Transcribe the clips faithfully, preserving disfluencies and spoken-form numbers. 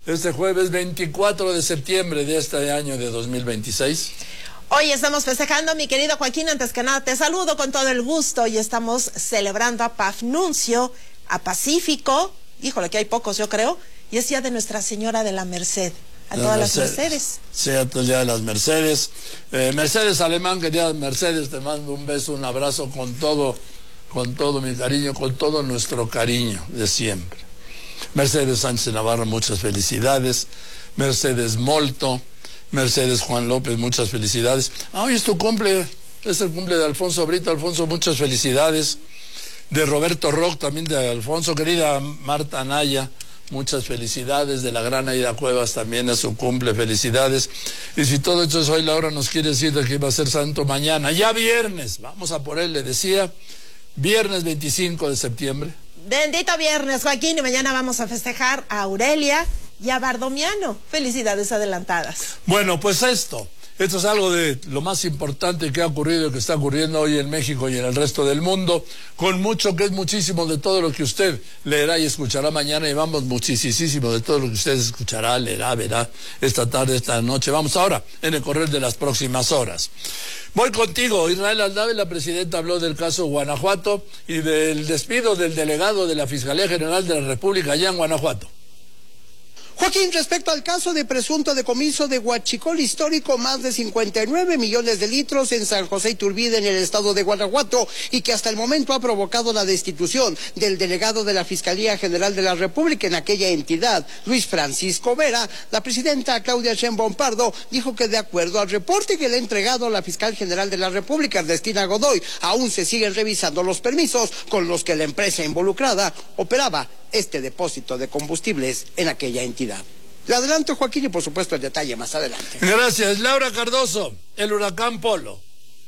este jueves veinticuatro de septiembre de este año de dos mil veintiséis. Hoy estamos festejando, mi querido Joaquín, antes que nada te saludo con todo el gusto y estamos celebrando a Pafnuncio, a Pacífico, híjole que hay pocos yo creo, y es día de Nuestra Señora de la Merced, a la todas Mercedes. las Mercedes. Sí, a el día de las Mercedes. Eh, Mercedes Alemán, querida Mercedes, te mando un beso, un abrazo con todo, con todo mi cariño, con todo nuestro cariño de siempre. Mercedes Sánchez Navarro, muchas felicidades. Mercedes Molto. Mercedes Juan López, muchas felicidades. Ah, hoy es tu cumple, es el cumple de Alfonso Brito. Alfonso, muchas felicidades. De Roberto Rock, también de Alfonso. Querida Marta Anaya, muchas felicidades. De la gran Aida Cuevas, también es su cumple, felicidades. Y si todo esto es hoy, Laura nos quiere decir de que va a ser santo mañana, ya viernes, vamos a por él, le decía, viernes veinticinco de septiembre. Bendito viernes, Joaquín, y mañana vamos a festejar a Aurelia y a Bardomiano. Felicidades adelantadas. Bueno, pues esto, esto es algo de lo más importante que ha ocurrido y que está ocurriendo hoy en México y en el resto del mundo, con mucho que es muchísimo de todo lo que usted leerá y escuchará mañana, y vamos muchísimo de todo lo que usted escuchará, leerá, verá esta tarde, esta noche. Vamos ahora en el correr de las próximas horas. Voy contigo, Israel Aldave. La presidenta habló del caso Guanajuato y del despido del delegado de la Fiscalía General de la República allá en Guanajuato. Joaquín, respecto al caso de presunto decomiso de huachicol histórico, más de cincuenta y nueve millones de litros en San José Iturbide, en el estado de Guanajuato, y que hasta el momento ha provocado la destitución del delegado de la Fiscalía General de la República en aquella entidad, Luis Francisco Vera, la presidenta Claudia Sheinbaum Pardo dijo que, de acuerdo al reporte que le ha entregado la fiscal general de la República, Ernestina Godoy, aún se siguen revisando los permisos con los que la empresa involucrada operaba este depósito de combustibles en aquella entidad. Le adelanto, Joaquín, y por supuesto el detalle más adelante. Gracias. Laura Cardoso, el huracán Polo.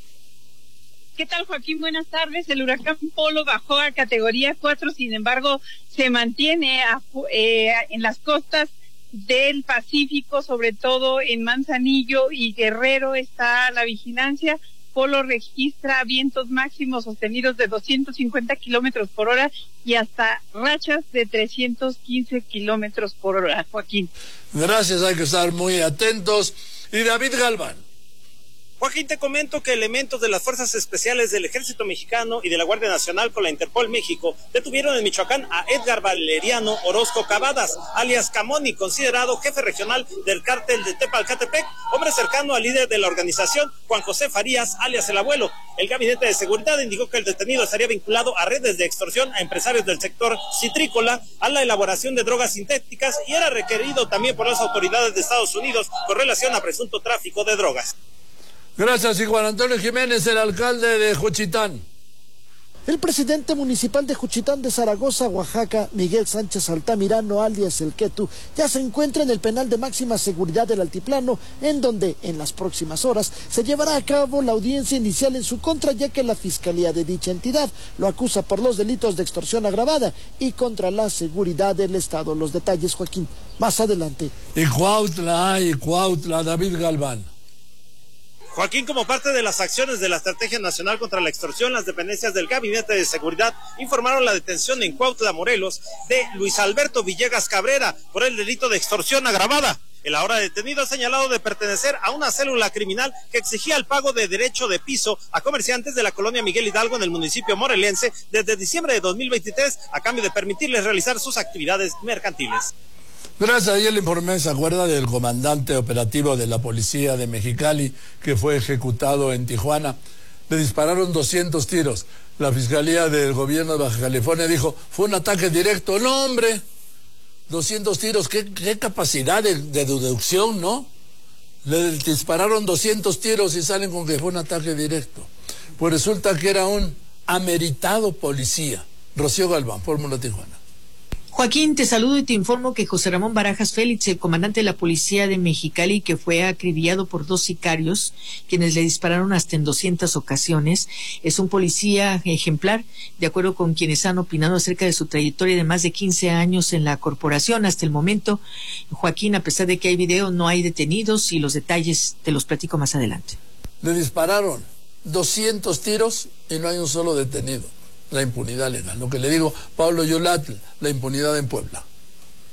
¿Qué tal, Joaquín? Buenas tardes. El huracán Polo bajó a categoría cuatro, sin embargo, se mantiene a, eh, en las costas del Pacífico, sobre todo en Manzanillo y Guerrero está la vigilancia. Polo registra vientos máximos sostenidos de doscientos cincuenta kilómetros por hora y hasta rachas de trescientos quince kilómetros por hora, Joaquín. Gracias, hay que estar muy atentos. Y David Galván. Joaquín, te comento que elementos de las Fuerzas Especiales del Ejército Mexicano y de la Guardia Nacional con la Interpol México detuvieron en Michoacán a Edgar Valeriano Orozco Cavadas, alias Camoni, considerado jefe regional del cártel de Tepalcatepec, hombre cercano al líder de la organización, Juan José Farías, alias El Abuelo. El Gabinete de Seguridad indicó que el detenido estaría vinculado a redes de extorsión a empresarios del sector citrícola, a la elaboración de drogas sintéticas, y era requerido también por las autoridades de Estados Unidos con relación a presunto tráfico de drogas. Gracias. Y Juan Antonio Jiménez, el alcalde de Juchitán. El presidente municipal de Juchitán de Zaragoza, Oaxaca, Miguel Sánchez Altamirano, alias El Quetu, ya se encuentra en el penal de máxima seguridad del Altiplano, en donde en las próximas horas se llevará a cabo la audiencia inicial en su contra, ya que la fiscalía de dicha entidad lo acusa por los delitos de extorsión agravada y contra la seguridad del Estado. Los detalles, Joaquín, más adelante. Y Cuautla, y Cuautla, David Galván. Joaquín, como parte de las acciones de la Estrategia Nacional contra la Extorsión, las dependencias del Gabinete de Seguridad informaron la detención en Cuautla, Morelos, de Luis Alberto Villegas Cabrera por el delito de extorsión agravada. El ahora detenido ha señalado de pertenecer a una célula criminal que exigía el pago de derecho de piso a comerciantes de la colonia Miguel Hidalgo en el municipio morelense desde diciembre de dos mil veintitrés a cambio de permitirles realizar sus actividades mercantiles. Gracias. Ayer le informé, ¿se acuerda del comandante operativo de la policía de Mexicali que fue ejecutado en Tijuana? Le dispararon doscientos tiros. La Fiscalía del Gobierno de Baja California dijo, fue un ataque directo. No, hombre, doscientos tiros, qué, qué capacidad de, de deducción, ¿no? Le dispararon doscientos tiros y salen con que fue un ataque directo. Pues resulta que era un ameritado policía. Rocío Galván, Fórmula Tijuana. Joaquín, te saludo y te informo que José Ramón Barajas Félix, el comandante de la policía de Mexicali, que fue acribillado por dos sicarios, quienes le dispararon hasta en doscientas ocasiones, es un policía ejemplar, de acuerdo con quienes han opinado acerca de su trayectoria de más de quince años en la corporación. Hasta el momento, Joaquín, a pesar de que hay video, no hay detenidos, y los detalles te los platico más adelante. Le dispararon doscientos tiros y no hay un solo detenido. La impunidad legal. Lo que le digo, Pablo Yolatl, la impunidad en Puebla.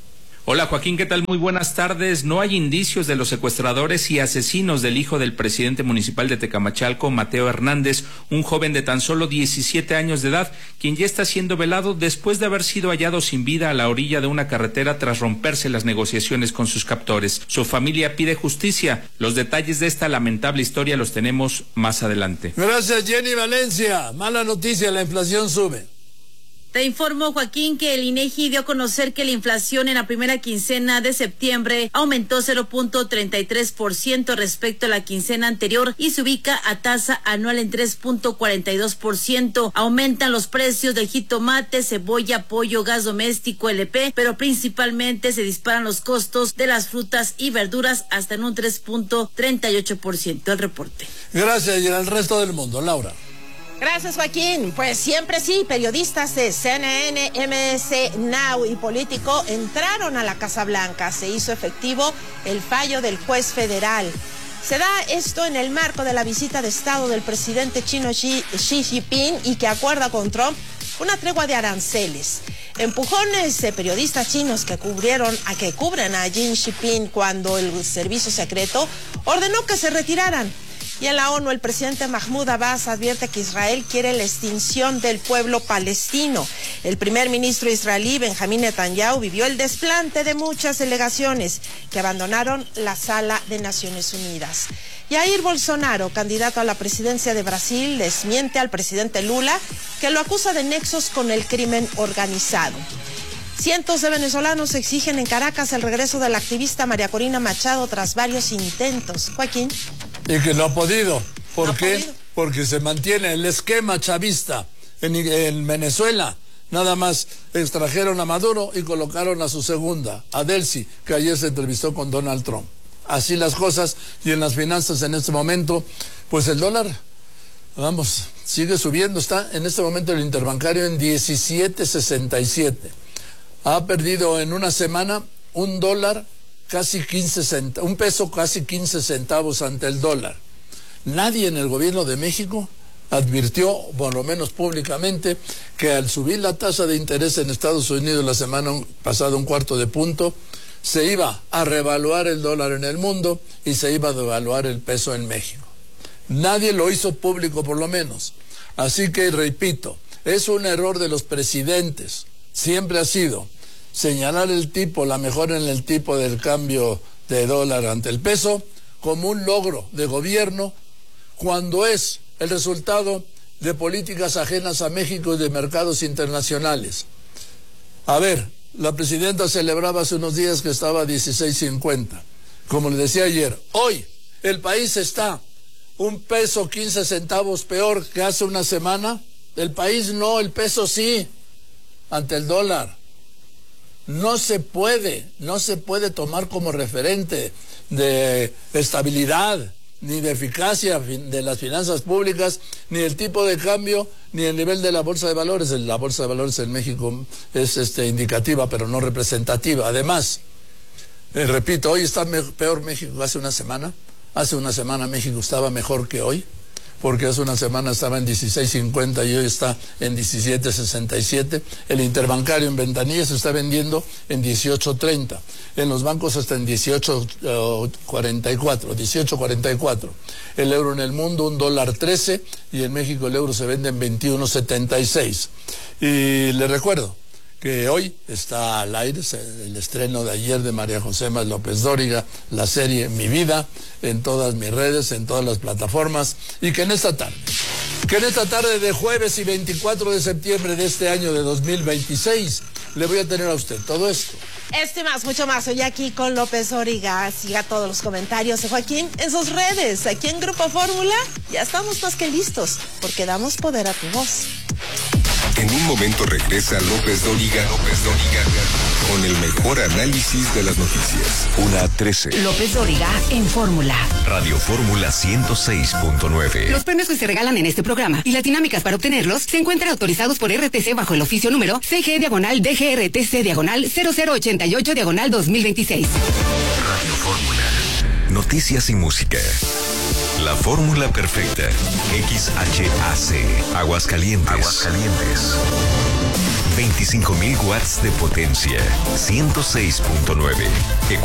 Hola Joaquín, ¿qué tal? Muy buenas tardes. No hay indicios de los secuestradores y asesinos del hijo del presidente municipal de Tecamachalco, Mateo Hernández, un joven de tan solo diecisiete años de edad, quien ya está siendo velado después de haber sido hallado sin vida a la orilla de una carretera tras romperse las negociaciones con sus captores. Su familia pide justicia. Los detalles de esta lamentable historia los tenemos más adelante. Gracias, Jenny Valencia. Mala noticia, la inflación sube. Te informo, Joaquín, que el INEGI dio a conocer que la inflación en la primera quincena de septiembre aumentó cero punto treinta y tres por ciento respecto a la quincena anterior y se ubica a tasa anual en tres punto cuarenta y dos por ciento. Aumentan los precios del jitomate, cebolla, pollo, gas doméstico, L P, pero principalmente se disparan los costos de las frutas y verduras hasta en un tres punto treinta y ocho por ciento. El reporte. Gracias, y al resto del mundo, Laura. Gracias, Joaquín. Pues siempre sí, periodistas de C N N, M S Now y Político entraron a la Casa Blanca. Se hizo efectivo el fallo del juez federal. Se da esto en el marco de la visita de Estado del presidente chino Xi, Xi Jinping y que acuerda con Trump una tregua de aranceles. Empujones de periodistas chinos que cubrieron a que cubren a Xi Jinping cuando el servicio secreto ordenó que se retiraran. Y en la ONU, el presidente Mahmoud Abbas advierte que Israel quiere la extinción del pueblo palestino. El primer ministro israelí, Benjamín Netanyahu, vivió el desplante de muchas delegaciones que abandonaron la sala de Naciones Unidas. Jair Bolsonaro, candidato a la presidencia de Brasil, desmiente al presidente Lula, que lo acusa de nexos con el crimen organizado. Cientos de venezolanos exigen en Caracas el regreso de la activista María Corina Machado tras varios intentos. Joaquín. Y que no ha podido. ¿Por no qué? Podido. Porque se mantiene el esquema chavista en, en Venezuela. Nada más extrajeron a Maduro y colocaron a su segunda, a Delcy, que ayer se entrevistó con Donald Trump. Así las cosas, y en las finanzas en este momento, pues el dólar, vamos, sigue subiendo. Está en este momento el interbancario en diecisiete sesenta y siete. Ha perdido en una semana un dólar casi quince centavos, un peso casi quince centavos ante el dólar. Nadie en el gobierno de México advirtió, por lo menos públicamente, que al subir la tasa de interés en Estados Unidos la semana pasada un cuarto de punto, se iba a revaluar el dólar en el mundo y se iba a devaluar el peso en México. Nadie lo hizo público, por lo menos. Así que, repito, es un error de los presidentes. Siempre ha sido señalar el tipo, la mejora en el tipo del cambio de dólar ante el peso, como un logro de gobierno, cuando es el resultado de políticas ajenas a México y de mercados internacionales. A ver, la presidenta celebraba hace unos días que estaba a dieciséis cincuenta. Como le decía ayer, hoy el país está un peso quince centavos peor que hace una semana. El país no, el peso sí, ante el dólar. No se puede, no se puede tomar como referente de estabilidad ni de eficacia de las finanzas públicas, ni el tipo de cambio, ni el nivel de la bolsa de valores. La bolsa de valores en México es este, indicativa, pero no representativa. Además, eh, repito, hoy está me- peor México que hace una semana. Hace una semana México estaba mejor que hoy, porque hace una semana estaba en dieciséis cincuenta y hoy está en diecisiete sesenta y siete. El interbancario en ventanillas se está vendiendo en dieciocho treinta. En los bancos está en dieciocho cuarenta y cuatro, dieciocho cuarenta y cuatro. El euro en el mundo, un dólar trece, y en México el euro se vende en veintiuno setenta y seis. Y le recuerdo que hoy está al aire el estreno de ayer de María José Más López Dóriga, la serie Mi Vida, en todas mis redes, en todas las plataformas, y que en esta tarde, que en esta tarde de jueves y veinticuatro de septiembre de este año de dos mil veintiséis, le voy a tener a usted todo esto. Este más, mucho más, hoy aquí con López Dóriga. Siga todos los comentarios de Joaquín en sus redes. Aquí en Grupo Fórmula ya estamos más que listos, porque damos poder a tu voz. En un momento regresa López Dóriga, López Dóriga, con el mejor análisis de las noticias. Una trece. López Dóriga en Fórmula. Radio Fórmula ciento seis punto nueve. Los premios que se regalan en este programa y las dinámicas para obtenerlos se encuentran autorizados por R T C bajo el oficio número C G diagonal D G R T C diagonal cero cero ochenta y ocho diagonal dos mil veintiséis. Radio Fórmula. Noticias y música. La fórmula perfecta. X H A C. Aguascalientes. Aguascalientes. veinticinco mil watts de potencia, ciento seis punto nueve.